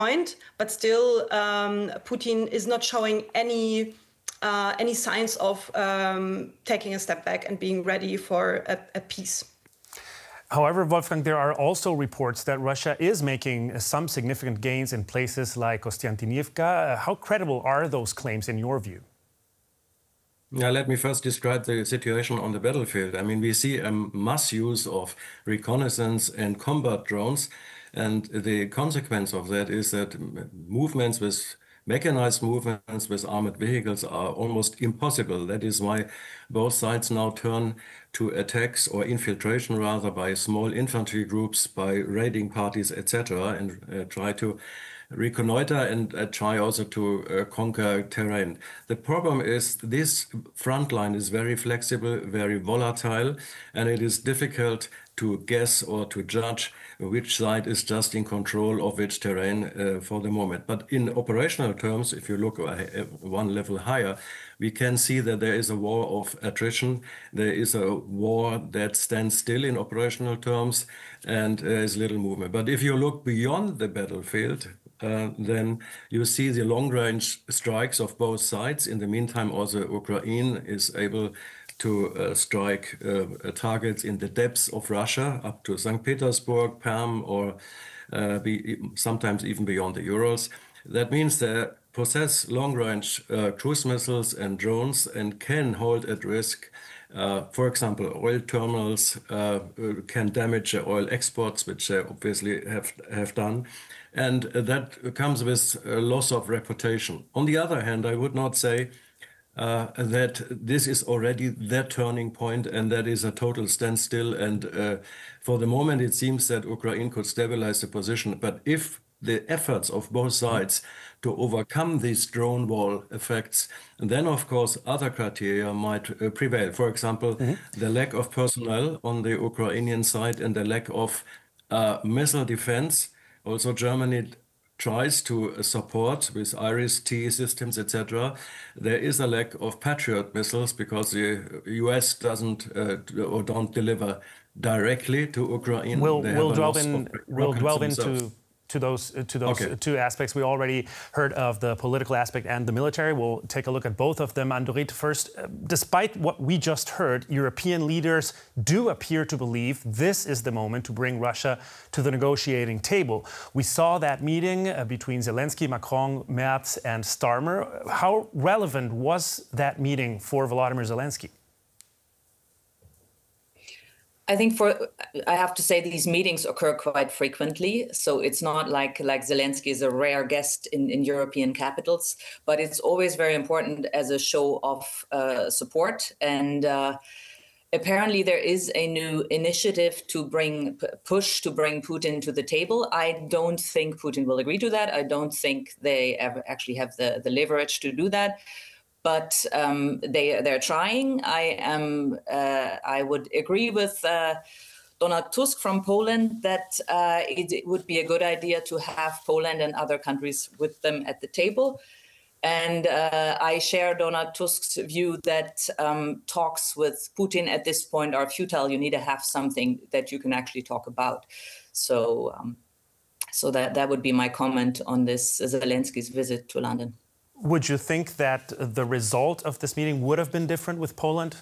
point, but still Putin is not showing any signs of taking a step back and being ready for a peace. However, Wolfgang, there are also reports that Russia is making some significant gains in places like Kostyantynivka. How credible are those claims in your view? Yeah, let me first describe the situation on the battlefield. I mean, we see a mass use of reconnaissance and combat drones, and the consequence of that is that mechanized movements with armored vehicles are almost impossible. That is why both sides now turn to attacks or infiltration rather by small infantry groups, by raiding parties, etc., and try to reconnoiter and try also to conquer terrain. The problem is this front line is very flexible, very volatile, and it is difficult to guess or to judge which side is just in control of which terrain for the moment. But in operational terms, if you look one level higher, we can see that there is a war of attrition. There is a war that stands still in operational terms, and there is little movement. But if you look beyond the battlefield, then you see the long-range strikes of both sides. In the meantime, also Ukraine is able to strike targets in the depths of Russia, up to St. Petersburg, Perm, or sometimes even beyond the Urals. That means they possess long-range cruise missiles and drones and can hold at risk, for example, oil terminals, can damage oil exports, which they obviously have done. And that comes with a loss of reputation. On the other hand, I would not say that this is already their turning point and that is a total standstill. And for the moment, it seems that Ukraine could stabilize the position. But if the efforts of both sides to overcome these drone wall effects, then of course other criteria might prevail. For example, the lack of personnel on the Ukrainian side and the lack of missile defense. Also, Germany tries to support with IRIS-T systems, etc. There is a lack of Patriot missiles because the US don't deliver directly to Ukraine. We'll delve into those two aspects. We already heard of the political aspect and the military. We'll take a look at both of them. Andorit, first, despite what we just heard, European leaders do appear to believe this is the moment to bring Russia to the negotiating table. We saw that meeting between Zelensky, Macron, Merz and Starmer. How relevant was that meeting for Volodymyr Zelensky? I think I have to say these meetings occur quite frequently. So it's not like Zelensky is a rare guest in European capitals, but it's always very important as a show of support. And apparently there is a new initiative to bring Putin to the table. I don't think Putin will agree to that. I don't think they ever actually have the leverage to do that. But they're trying. I would agree with Donald Tusk from Poland that it would be a good idea to have Poland and other countries with them at the table. And I share Donald Tusk's view that talks with Putin at this point are futile. You need to have something that you can actually talk about. So that would be my comment on this Zelensky's visit to London. Would you think that the result of this meeting would have been different with Poland?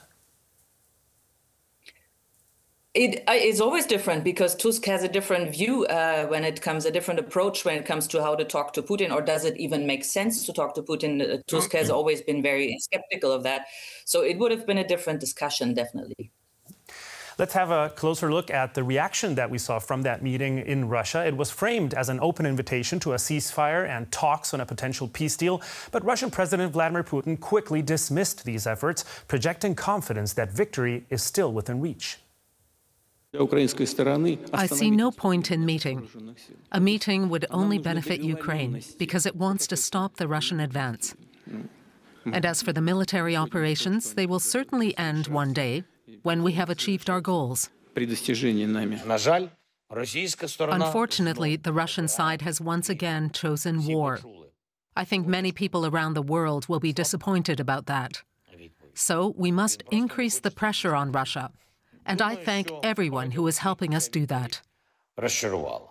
It's always different because Tusk has a different view a different approach when it comes to how to talk to Putin, or does it even make sense to talk to Putin? Tusk has always been very skeptical of that. So it would have been a different discussion, definitely. Let's have a closer look at the reaction that we saw from that meeting in Russia. It was framed as an open invitation to a ceasefire and talks on a potential peace deal. But Russian President Vladimir Putin quickly dismissed these efforts, projecting confidence that victory is still within reach. I see no point in meeting. A meeting would only benefit Ukraine because it wants to stop the Russian advance. And as for the military operations, they will certainly end one day, when we have achieved our goals. Unfortunately, the Russian side has once again chosen war. I think many people around the world will be disappointed about that. So we must increase the pressure on Russia. And I thank everyone who is helping us do that.